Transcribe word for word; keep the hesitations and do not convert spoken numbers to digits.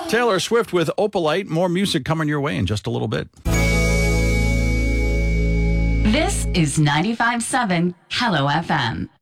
Taylor Swift with Opalite. More music coming your way in just a little bit. This is ninety-five point seven Hello F M.